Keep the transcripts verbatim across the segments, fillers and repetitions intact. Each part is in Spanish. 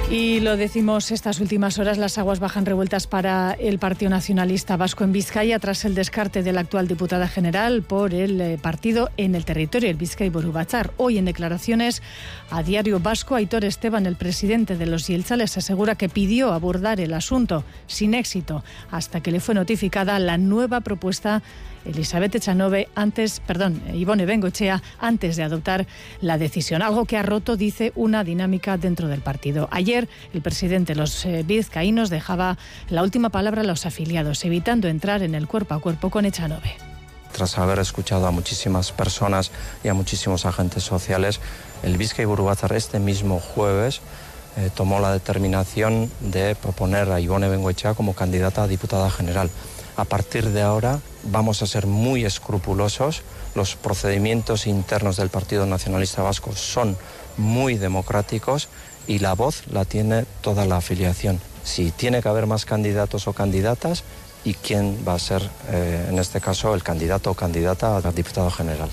Y lo decimos estas últimas horas, las aguas bajan revueltas para el Partido Nacionalista Vasco en Vizcaya tras el descarte de la actual diputada general por el partido en el territorio, el Bizkai Buru Batzar. Hoy en declaraciones a Diario Vasco, Aitor Esteban, el presidente de los Jeltzales, asegura que pidió abordar el asunto sin éxito hasta que le fue notificada la nueva propuesta Elizabeth Echanove antes, perdón, Ibone Bengoechea antes de adoptar la decisión, algo que ha roto, dice, una dinámica dentro del partido. Ayer el presidente de los eh, vizcaínos dejaba la última palabra a los afiliados, evitando entrar en el cuerpo a cuerpo con Echanove. Tras haber escuchado a muchísimas personas y a muchísimos agentes sociales, el Bizkai Buru Batzar este mismo jueves eh, tomó la determinación de proponer a Ibone Bengoechea como candidata a diputada general. A partir de ahora vamos a ser muy escrupulosos. Los procedimientos internos del Partido Nacionalista Vasco son muy democráticos y la voz la tiene toda la afiliación. Si tiene que haber más candidatos o candidatas y quién va a ser, eh, en este caso, el candidato o candidata a diputado general.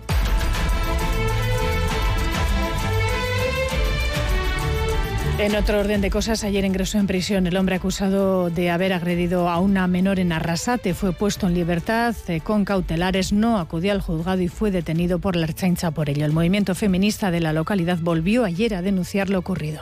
En otro orden de cosas, ayer ingresó en prisión el hombre acusado de haber agredido a una menor en Arrasate. Fue puesto en libertad eh, con cautelares, no acudió al juzgado y fue detenido por la Ertzaintza por ello. El movimiento feminista de la localidad volvió ayer a denunciar lo ocurrido.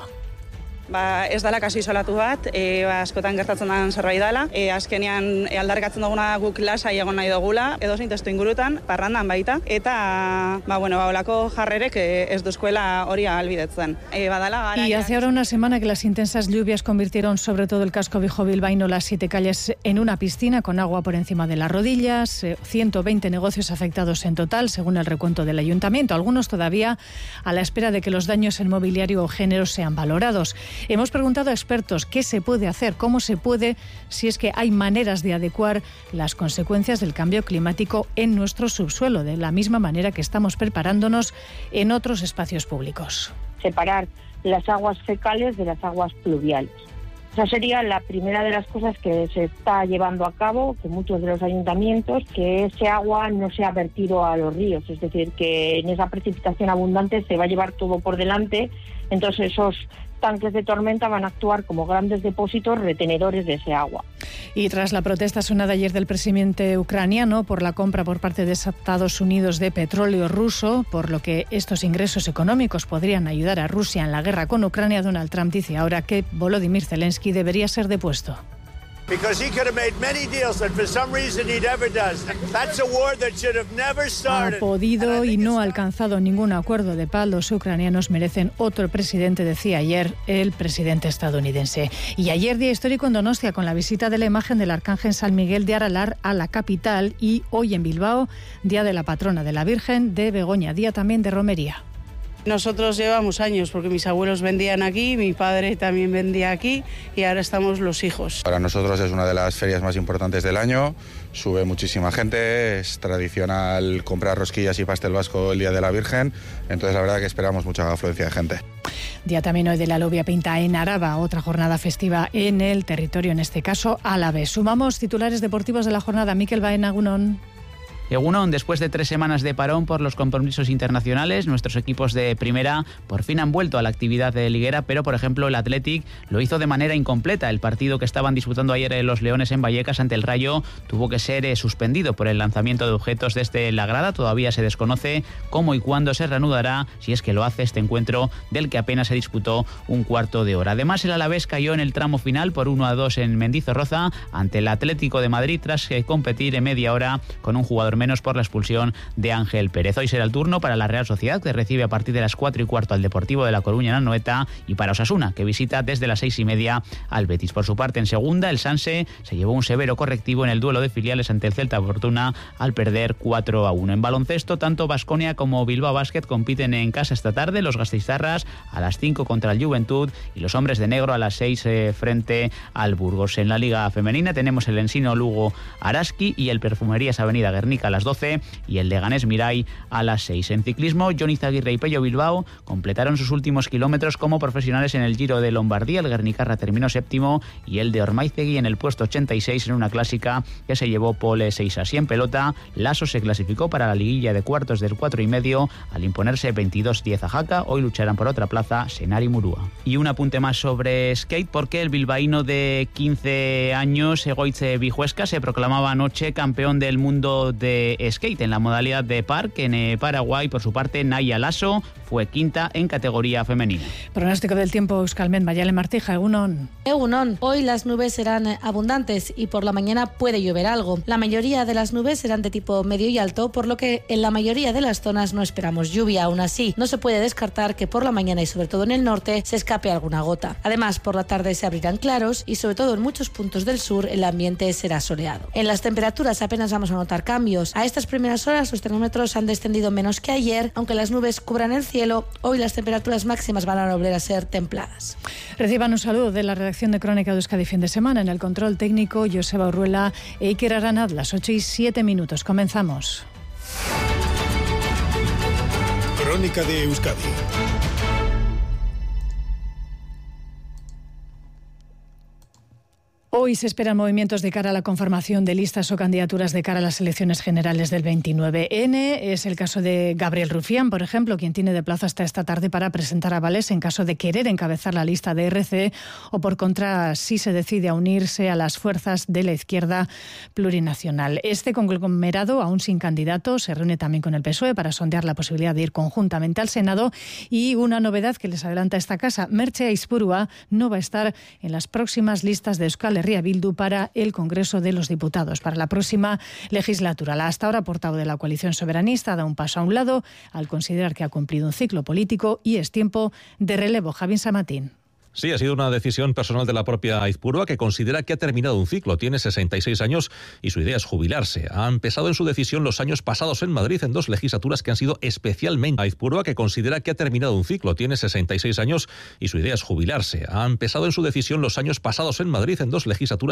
Ba, ez dala kasu isolatu bat, e, ba, askotan gertatzen den zerbait dela. E, azkenean e, aldarrikatzen duguna guk lasai egon nahi dugula, edozein testu ingurutan, parrandan baita, eta ba, bueno, ba, olako jarrerek ez duzkuela hori ahalbidetzen. E, badala, gara, y hace ahora una semana que las intensas lluvias convirtieron sobre todo el casco viejo-bilbaíno, las siete calles, en una piscina con agua por encima de las rodillas, eh, ciento veinte negocios afectados en total, según el recuento del ayuntamiento, algunos todavía a la espera de que los daños en mobiliario o género sean valorados. Hemos preguntado a expertos qué se puede hacer, cómo se puede, si es que hay maneras de adecuar las consecuencias del cambio climático en nuestro subsuelo, de la misma manera que estamos preparándonos en otros espacios públicos. Separar las aguas fecales de las aguas pluviales. Esa sería la primera de las cosas que se está llevando a cabo, que muchos de los ayuntamientos, que ese agua no sea vertido a los ríos, es decir, que en esa precipitación abundante se va a llevar todo por delante, entonces esos tanques de tormenta van a actuar como grandes depósitos retenedores de ese agua. Y tras la protesta sonada ayer del presidente ucraniano por la compra por parte de Estados Unidos de petróleo ruso, por lo que estos ingresos económicos podrían ayudar a Rusia en la guerra con Ucrania, Donald Trump dice ahora que Volodymyr Zelensky debería ser depuesto. Because he could have made many deals that for some reason he never does. That's a war that should have never started. Ha podido y no ha alcanzado ningún acuerdo de paz. Los ucranianos merecen otro presidente, decía ayer el presidente estadounidense. Y ayer día histórico en Donostia con la visita de la imagen del Arcángel San Miguel de Aralar a la capital y hoy en Bilbao, día de la patrona de la Virgen de Begoña, día también de romería. Nosotros llevamos años porque mis abuelos vendían aquí, mi padre también vendía aquí y ahora estamos los hijos. Para nosotros es una de las ferias más importantes del año, sube muchísima gente, es tradicional comprar rosquillas y pastel vasco el Día de la Virgen, entonces la verdad que esperamos mucha afluencia de gente. Día también hoy de la Lubia Pinta en Araba, otra jornada festiva en el territorio, en este caso Alavés. Sumamos titulares deportivos de la jornada. Mikel Baena, Egunon. Egunon, después de tres semanas de parón por los compromisos internacionales, nuestros equipos de primera por fin han vuelto a la actividad de liguera, pero por ejemplo el Athletic lo hizo de manera incompleta. El partido que estaban disputando ayer los Leones en Vallecas ante el Rayo tuvo que ser eh, suspendido por el lanzamiento de objetos desde la grada. Todavía se desconoce cómo y cuándo se reanudará, si es que lo hace este encuentro del que apenas se disputó un cuarto de hora. Además el Alavés cayó en el tramo final por uno a dos en Mendizorroza ante el Atlético de Madrid tras eh, competir en media hora con un jugador menos por la expulsión de Ángel Pérez. Hoy será el turno para la Real Sociedad, que recibe a partir de las cuatro y cuarto al Deportivo de La Coruña en Anoeta, y para Osasuna, que visita desde las seis y media al Betis. Por su parte, en segunda, el Sanse se llevó un severo correctivo en el duelo de filiales ante el Celta Fortuna al perder cuatro a uno. En baloncesto, tanto Baskonia como Bilbao Basket compiten en casa esta tarde. Los gasteiztarras a las cinco contra el Juventud y los hombres de negro a las seis eh, frente al Burgos. En la Liga Femenina tenemos el Ensino Lugo Araski y el Perfumerías Avenida Guernica Benfica a las doce y el Leganés Mirai a las seis. En ciclismo, Jon Izagirre y Pello Bilbao completaron sus últimos kilómetros como profesionales en el Giro de Lombardía. El Guernicarra terminó séptimo y el de Ormaiztegui en el puesto ochenta y seis en una clásica que se llevó pole seis. Así en pelota, Lasso se clasificó para la liguilla de cuartos del cuatro y medio al imponerse veintidós diez a Jaca. Hoy lucharán por otra plaza Senar y Murúa. Y un apunte más sobre skate, porque el bilbaíno de quince años, Egoitze Vijuesca, se proclamaba anoche campeón del mundo de skate en la modalidad de park en eh, Paraguay. Por su parte, Naya Lasso fue quinta en categoría femenina. Pronóstico del tiempo, Euskalmet, Mayale Martija, Egunon. Egunon, hoy las nubes serán abundantes y por la mañana puede llover algo. La mayoría de las nubes serán de tipo medio y alto, por lo que en la mayoría de las zonas no esperamos lluvia. Aún así, no se puede descartar que por la mañana y sobre todo en el norte se escape alguna gota. Además, por la tarde se abrirán claros y sobre todo en muchos puntos del sur el ambiente será soleado. En las temperaturas apenas vamos a notar cambios. A estas primeras horas los termómetros han descendido menos que ayer, aunque las nubes cubran el cielo. Hoy las temperaturas máximas van a volver a ser templadas. Reciban un saludo de la redacción de Crónica de Euskadi fin de semana. En el control técnico, Joseba Urruela e Iker Aranaz, las ocho y siete minutos. Comenzamos. Crónica de Euskadi. Hoy se esperan movimientos de cara a la conformación de listas o candidaturas de cara a las elecciones generales del veintinueve ene. Es el caso de Gabriel Rufián, por ejemplo, quien tiene de plazo hasta esta tarde para presentar avales en caso de querer encabezar la lista de erre ce o, por contra, si se decide a unirse a las fuerzas de la izquierda plurinacional. Este conglomerado, aún sin candidato, se reúne también con el pe eso e para sondear la posibilidad de ir conjuntamente al Senado. Y una novedad que les adelanta esta casa: Merche Aizpurua no va a estar en las próximas listas de Euskal Herria Bildu para el Congreso de los Diputados para la próxima legislatura. La hasta ahora portavoz de la coalición soberanista da un paso a un lado al considerar que ha cumplido un ciclo político y es tiempo de relevo. Javín Samatín. Sí, ha sido una decisión personal de la propia Aizpurua, que considera que ha terminado un ciclo. Tiene sesenta y seis años y su idea es jubilarse. Ha empezado en su decisión los años pasados en Madrid en dos legislaturas que han sido especialmente... Aizpurua, que considera que ha terminado un ciclo. Tiene sesenta y seis años y su idea es jubilarse. Ha empezado en su decisión los años pasados en Madrid en dos legislaturas